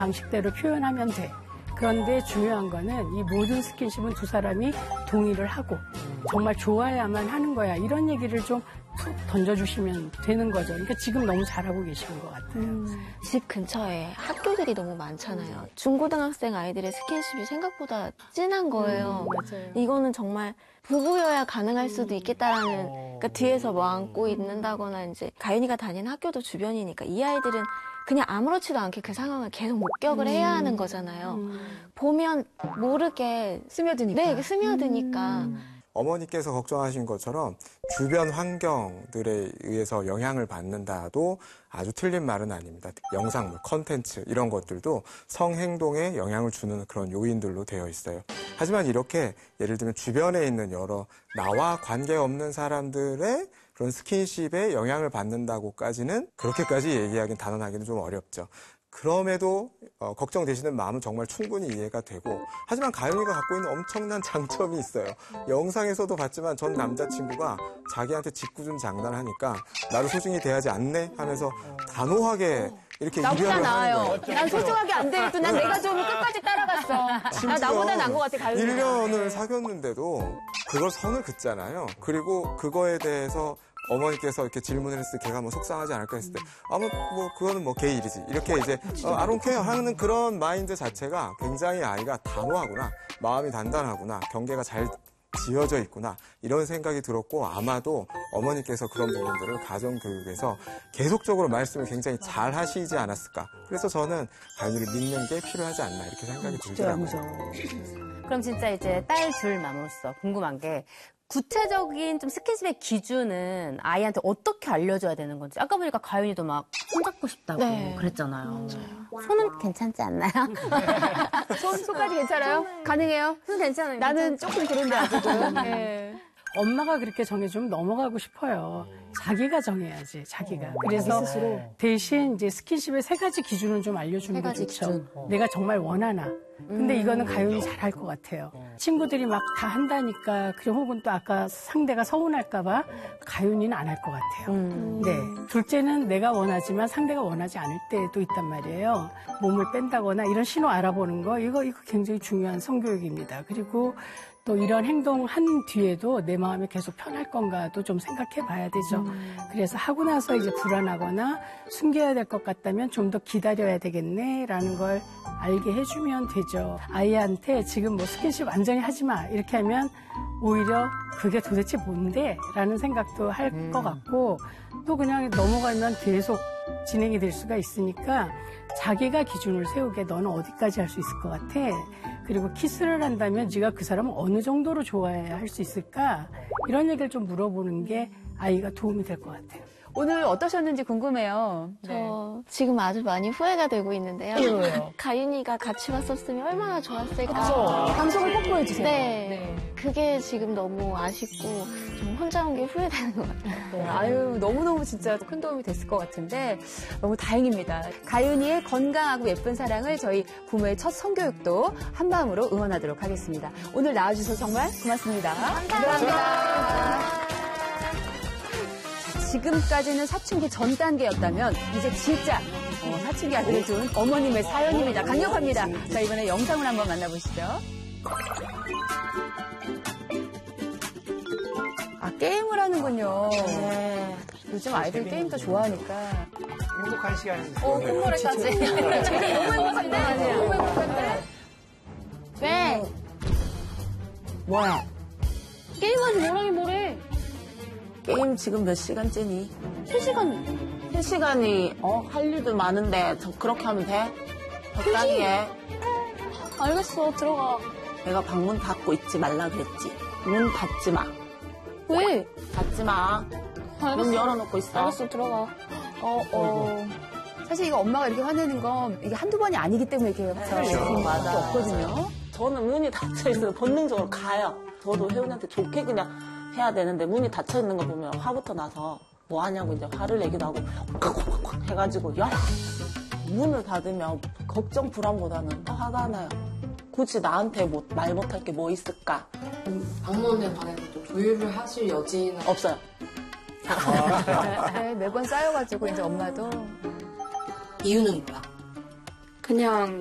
방식대로 표현하면 돼. 그런데 중요한 거는 이 모든 스킨십은 두 사람이 동의를 하고 정말 좋아야만 하는 거야. 이런 얘기를 좀 툭 던져주시면 되는 거죠. 그러니까 지금 너무 잘하고 계시는 것 같아요. 집 근처에 학교들이 너무 많잖아요. 중고등학생 아이들의 스킨십이 생각보다 진한 거예요. 맞아요. 이거는 정말 부부여야 가능할 수도 있겠다라는, 그러니까 뒤에서 뭐 안고 있는다거나 이제 가윤이가 다니는 학교도 주변이니까 이 아이들은 그냥 아무렇지도 않게 그 상황을 계속 목격을 해야 하는 거잖아요. 보면 모르게 스며드니까. 네, 스며드니까. 어머니께서 걱정하신 것처럼 주변 환경들에 의해서 영향을 받는다도 아주 틀린 말은 아닙니다. 영상물, 컨텐츠 이런 것들도 성행동에 영향을 주는 그런 요인들로 되어 있어요. 하지만 이렇게 예를 들면 주변에 있는 여러 나와 관계없는 사람들의 그런 스킨십에 영향을 받는다고까지는 그렇게까지 얘기하기는 단언하기는 좀 어렵죠. 그럼에도 걱정되시는 마음은 정말 충분히 이해가 되고, 하지만 가윤이가 갖고 있는 엄청난 장점이 있어요. 영상에서도 봤지만 전 남자친구가 자기한테 짓궂은 장난을 하니까 나를 소중히 대하지 않네 하면서 단호하게 이렇게 나보다 이별을 나아요. 하는 거예요. 난 소중하게 안 돼도 난 내가 좀 끝까지 따라갔어. 나 나보다 나은 것 같아, 가윤이. 1년을 사귀었는데도 그걸 선을 긋잖아요. 그리고 그거에 대해서 어머니께서 이렇게 질문을 했을 때 걔가 뭐 속상하지 않을까 했을 때 그거는 뭐 걔 일이지 이렇게 이제 I don't care 하는 그런 마인드 자체가 굉장히 아이가 단호하구나, 마음이 단단하구나, 경계가 잘 지어져 있구나 이런 생각이 들었고, 아마도 어머니께서 그런 부분들을 가정교육에서 계속적으로 말씀을 굉장히 잘 하시지 않았을까. 그래서 저는 가윤이를 믿는 게 필요하지 않나 이렇게 생각이 들더라고요. 그럼 진짜 이제 딸 둘 맘으로서 궁금한 게, 구체적인 좀 스킨십의 기준은 아이한테 어떻게 알려줘야 되는 건지. 아까 보니까 가윤이도 막 손잡고 싶다고 네. 그랬잖아요. 손은 괜찮지 않나요? 손까지 괜찮아요? 가능해요? 손 괜찮아요? 나는 조금 그런데 아직은. 네. 엄마가 그렇게 정해주면 넘어가고 싶어요. 자기가 정해야지, 자기가. 그래서 대신 이제 스킨십의 3가지 기준을 좀 알려주는 게 좋죠. 내가 정말 원하나. 근데 이거는 가윤이 잘할 것 같아요. 친구들이 막 다 한다니까, 그리고 혹은 또 아까 상대가 서운할까봐 가윤이는 안 할 것 같아요. 네. 둘째는 내가 원하지만 상대가 원하지 않을 때도 있단 말이에요. 몸을 뺀다거나 이런 신호 알아보는 거, 이거 굉장히 중요한 성교육입니다. 그리고 또 이런 행동 한 뒤에도 내 마음이 계속 편할 건가도 좀 생각해 봐야 되죠. 그래서 하고 나서 이제 불안하거나 숨겨야 될 것 같다면 좀 더 기다려야 되겠네라는 걸 알게 해주면 되죠. 아이한테 지금 뭐 스킨십 완전히 하지 마 이렇게 하면 오히려 그게 도대체 뭔데? 라는 생각도 할 것 같고, 또 그냥 넘어가면 계속 진행이 될 수가 있으니까 자기가 기준을 세우게 너는 어디까지 할 수 있을 것 같아? 그리고 키스를 한다면 네가 그 사람을 어느 정도로 좋아해야 할 수 있을까? 이런 얘기를 좀 물어보는 게 아이가 도움이 될 것 같아요. 오늘 어떠셨는지 궁금해요. 저 지금 아주 많이 후회가 되고 있는데요. 왜요? 가윤이가 같이 왔었으면 얼마나 좋았을까. 방송을 꼭 보여주세요. 네. 그게 지금 너무 아쉽고 좀 혼자 온 게 후회되는 것 같아요. 네, 아유, 너무너무 진짜 큰 도움이 됐을 것 같은데 너무 다행입니다. 가윤이의 건강하고 예쁜 사랑을 저희 부모의 첫 성교육도 한마음으로 응원하도록 하겠습니다. 오늘 나와주셔서 정말 고맙습니다. 감사합니다. 지금까지는 사춘기 전 단계였다면 이제 진짜 사춘기 아들을 둔 어머님의 사연입니다. 강력합니다. 자, 이번에 영상을 한번 만나보시죠. 아, 게임을 하는군요. 네. 요즘 아이들 게임 더 좋아하니까. 행복한 시간이 콧노래까지. 쟤는 너무 행복한데? 너무 행복한데? 왜? 뭐야? 게임하지 뭐라니 뭐래. 게임 지금 몇 시간째니? 3시간. 3시간이 할 일도 많은데 그렇게 하면 돼? 적당히 해. 알겠어, 들어가. 내가 방문 닫고 있지 말라 그랬지. 문 닫지 마. 왜? 닫지 마. 문 열어놓고 있어. 알겠어, 들어가. 사실 이거 엄마가 이렇게 화내는 건 이게 한두 번이 아니기 때문에 이렇게 화내는 맞아. 게 없거든요. 저는 문이 닫혀있어도 본능적으로 가요. 저도 혜은이한테 좋게 그냥 해야 되는데 문이 닫혀있는 거 보면 화부터 나서 뭐 하냐고 이제 화를 내기도 하고 콱콱콱 해가지고 열어. 문을 닫으면 걱정 불안보다는 더 화가 나요. 굳이 나한테 말 못할 게 뭐 있을까? 방문에 관해서 좀 조율을 하실 여지는 없어요. 네, 매번 쌓여가지고 이제 엄마도 이유는 뭐야? 그냥